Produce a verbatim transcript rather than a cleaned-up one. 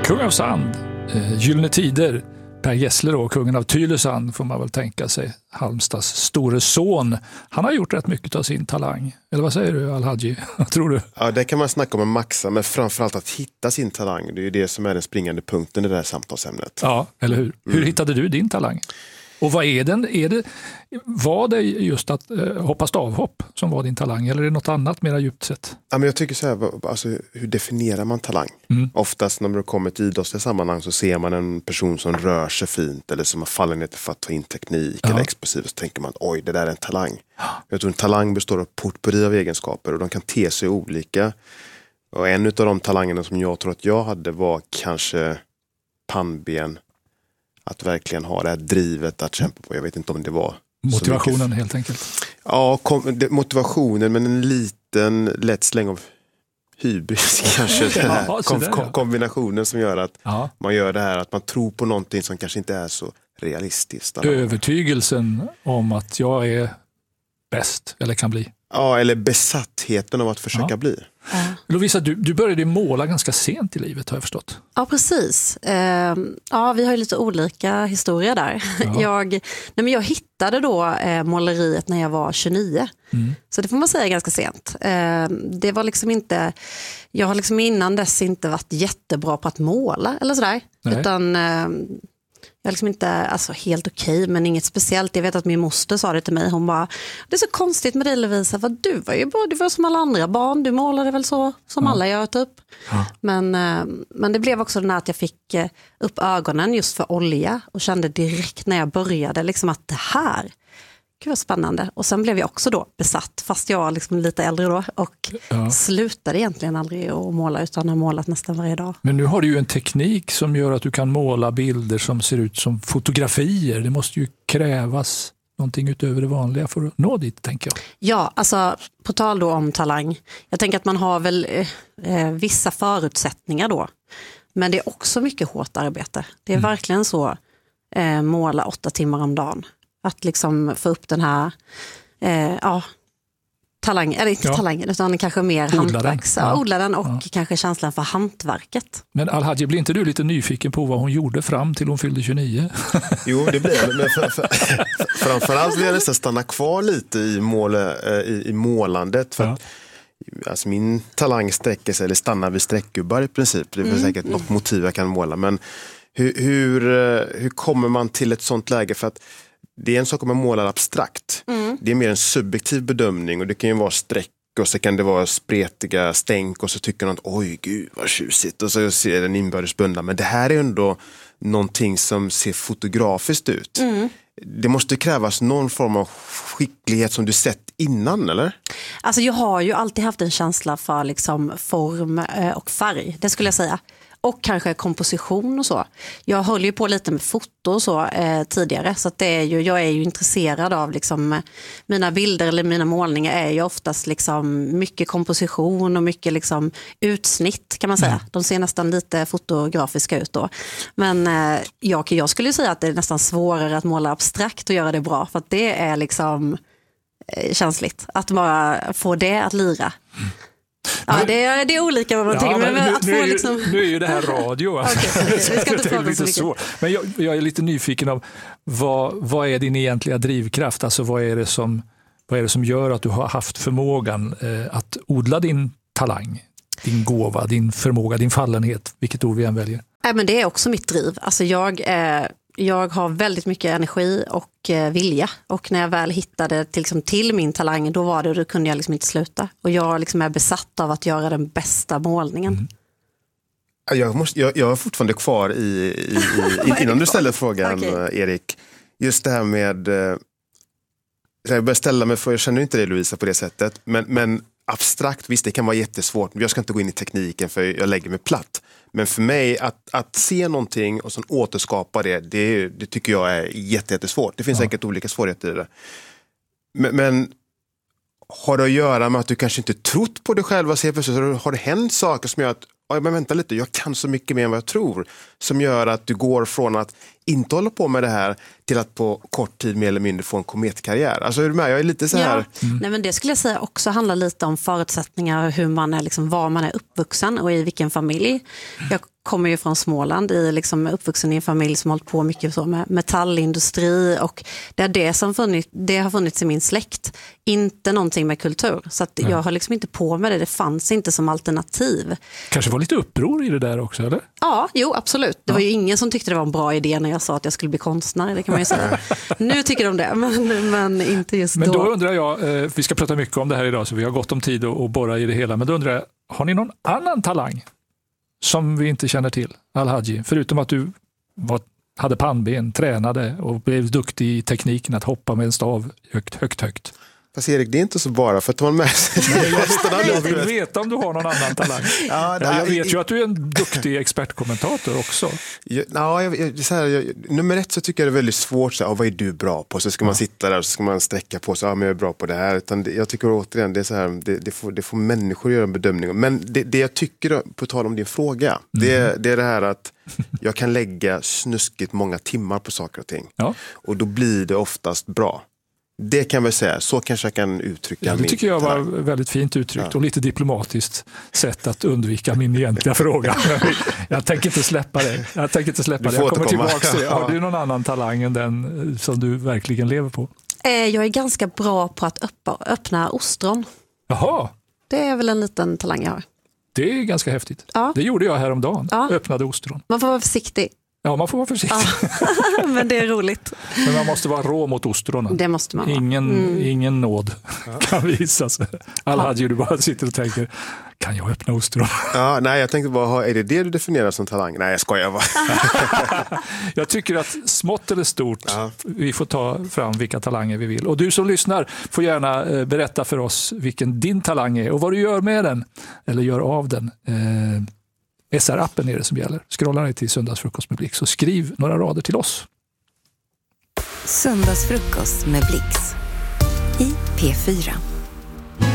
Kung av Sand, eh, Gyllene Tider, Per Gessle då, kungen av Tylösand får man väl tänka sig, Halmstads store son. Han har gjort rätt mycket av sin talang. Eller vad säger du, Al-Hadji? Vad tror du? Ja, det kan man snacka om en maxa, men framförallt att hitta sin talang. Det är ju det som är den springande punkten i det här samtalsämnet. Ja, eller hur? Hur mm. hittade du din talang? Och vad är den? Är det, var det just att eh, hoppa stavhopp som var din talang, eller är det något annat mer djupt sett? Ja, men jag tycker så här, alltså, hur definierar man talang? Mm. Oftast när man kommer till idrottsliga sammanhang så ser man en person som rör sig fint eller som har fallenhet för att ta in teknik ja. eller explosivt, så tänker man, oj, det där är en talang. Ja. Jag tror en talang består av potpurri av egenskaper och de kan te sig olika. Och en av de talangerna som jag tror att jag hade var kanske pannben. Att verkligen ha det här drivet att kämpa på. Jag vet inte om det var motivationen mycket... helt enkelt. Ja, kom, det, motivationen, men en liten lätt släng av hybris kanske. Den här ja, kom, kom, kombinationen som gör att ja. man gör det här, att man tror på någonting som kanske inte är så realistiskt. Övertygelsen om att jag är bäst, eller kan bli. Ja, eller besattheten av att försöka ja. bli. Ja. Lovisa, du, du började måla ganska sent i livet, har jag förstått. Ja, precis. Eh, ja, vi har ju lite olika historier där. Ja. Jag, nej, men jag hittade då eh, måleriet när jag var tjugonio. Mm. Så det får man säga ganska sent. Eh, det var liksom inte... Jag har liksom innan dess inte varit jättebra på att måla eller sådär. Nej. Utan... Eh, Jag är liksom inte alltså, helt okej, men inget speciellt. Jag vet att min moster sa det till mig. Hon bara, det är så konstigt med dig, Lovisa. För du var ju bara, du var som alla andra barn. Du målade väl så som ja. alla gör typ. Ja. Men, men det blev också den här att jag fick upp ögonen just för olja. Och kände direkt när jag började liksom att det här, gud vad spännande. Och sen blev jag också då besatt, fast jag var liksom lite äldre då. Och ja. slutade egentligen aldrig att måla, utan har målat nästan varje dag. Men nu har du ju en teknik som gör att du kan måla bilder som ser ut som fotografier. Det måste ju krävas någonting utöver det vanliga för att nå dit, tänker jag. Ja, alltså på tal då om talang. Jag tänker att man har väl eh, vissa förutsättningar då. Men det är också mycket hårt arbete. Det är mm. verkligen så, eh, måla åtta timmar om dagen. Att liksom få upp den här eh, ja, talangen, eller inte ja. talangen utan kanske mer hantverks, ja. odla den och ja. kanske känslan för hantverket. Men Al-Hadji, blir inte du lite nyfiken på vad hon gjorde fram till hon fyllde tjugonio? Jo, det blir det. Men för, för, framförallt vill jag nästan stanna kvar lite i, mål, i, i målandet. För ja. att, alltså min talang sträcker sig, eller stannar vid streckgubbar i princip. Det är mm. säkert något motiv jag kan måla. Men hur, hur, hur kommer man till ett sånt läge? För att det är en sak om man målar abstrakt. Mm. Det är mer en subjektiv bedömning och det kan ju vara streck och så kan det vara spretiga stänk och så tycker någon att oj gud vad tjusigt och så ser den inbördes bundna. Men det här är ändå någonting som ser fotografiskt ut. Mm. Det måste krävas någon form av skicklighet som du sett innan, eller? Alltså jag har ju alltid haft en känsla för liksom form och färg, det skulle jag säga. Och kanske komposition och så. Jag höll ju på lite med foto och så eh, tidigare. Så att det är ju, jag är ju intresserad av liksom, mina bilder eller mina målningar är ju oftast liksom mycket komposition och mycket liksom utsnitt kan man säga. Mm. De ser nästan lite fotografiska ut då. Men eh, jag, jag skulle säga att det är nästan svårare att måla abstrakt och göra det bra. För att det är liksom eh, känsligt. Att bara få det att lira. Mm. Ja, det är, det är olika vad man ja, tänker. Men, men nu, att nu, få är ju, liksom... nu är ju det här radio. Alltså. Okay, okay. Vi ska inte prata så mycket. Så. Men jag, jag är lite nyfiken av vad, vad är din egentliga drivkraft? Alltså vad är det som, vad är det som gör att du har haft förmågan eh, att odla din talang, din gåva, din förmåga, din fallenhet, vilket ord vi än väljer? Nej, men det är också mitt driv. Alltså jag... Eh... Jag har väldigt mycket energi och eh, vilja. Och när jag väl hittade till, liksom, till min talang, då var det, då kunde jag liksom inte sluta. Och jag liksom är besatt av att göra den bästa målningen. Mm. Jag, måste, jag, jag är fortfarande kvar i, i, i innan du ställer frågan, okay. Erik. Just det här med... Jag börjar ställa mig för, jag känner inte dig Lovisa på det sättet. Men, men abstrakt, visst det kan vara jättesvårt. Jag ska inte gå in i tekniken för jag lägger mig platt. Men för mig, att, att se någonting och sen återskapa det, det, det tycker jag är jättesvårt. Det finns ja. säkert olika svårigheter i det. Men, men har det att göra med att du kanske inte trott på dig själv? Har det hänt saker som gör att, men vänta lite, jag kan så mycket mer än vad jag tror. Som gör att du går från att inte hålla på med det här till att på kort tid mer eller mindre få en kometkarriär? Alltså är du med? Jag är lite så här... Ja. Mm. Nej, men det skulle jag säga också handlar lite om förutsättningar, hur man är, liksom, var man är uppvuxen och i vilken familj. Jag kommer ju från Småland, i liksom uppvuxen i en familj som har hållit på mycket så med metallindustri, och det är det som funnits, det har funnits i min släkt. Inte någonting med kultur. Så att jag har liksom inte på med det. Det fanns inte som alternativ. Kanske var lite uppror i det där också, eller? Ja, jo, absolut. Det var ju ingen som tyckte det var en bra idé när jag sa att jag skulle bli konstnär, det kan man ju säga. Nu tycker de det, men, men inte just men då. Men då då undrar jag, vi ska prata mycket om det här idag så vi har gott om tid att borra i det hela, men då undrar jag, har ni någon annan talang som vi inte känner till, Al-Haji, förutom att du var, hade pannben, tränade och blev duktig i tekniken att hoppa med en stav högt, högt, högt? Fast Erik, det är inte så bara för att man med sig. Jag vill veta om du har någon annan talang. Ja, nej, jag vet ju att du är en duktig expertkommentator också. Ja, ja, jag, så här, jag, nummer ett så tycker jag det är väldigt svårt. Så här, vad är du bra på? Så ska man ja. sitta där och så ska man sträcka på sig. Ja, men jag är bra på det här. Utan det, jag tycker återigen, det, är så här, det, det, får, det får människor göra en bedömning. Men det, det jag tycker, på tal om din fråga, mm. det, det är det här att jag kan lägga snuskigt många timmar på saker och ting. Ja. Och då blir det oftast bra. Det kan vi säga, så kanske jag kan uttrycka ja, det tycker jag var talang. Väldigt fint uttryckt Ja. och lite diplomatiskt sätt att undvika min egentliga fråga. Jag tänker inte släppa det. Jag tänker inte släppa det. Jag kommer tillbaka till det. Har du någon annan talang än den som du verkligen lever på? Jag är ganska bra på att öppna, öppna ostron. Jaha. Det är väl en liten talang jag har. Det är ganska häftigt. Ja. Det gjorde jag häromdagen. Ja. Öppnade ostron. Man får vara försiktig. Ja, man får vara försiktig. Ja. Men det är roligt. Men man måste vara rå mot ostronen. Det måste man vara. Ingen, mm. ingen nåd kan visas. Al-Haji, du bara sitter och tänker, kan jag öppna ostron? Ja, nej, jag tänkte bara, är det det du definierar som talang? Nej, jag skojar bara. Jag tycker att smått eller stort, ja. vi får ta fram vilka talanger vi vill. Och du som lyssnar får gärna berätta för oss vilken din talang är och vad du gör med den, eller gör av den. Eh, S R-appen är det som gäller. Scrolla ner till Söndagsfrukost med Blix och skriv några rader till oss. Söndagsfrukost med Blix i P fyra.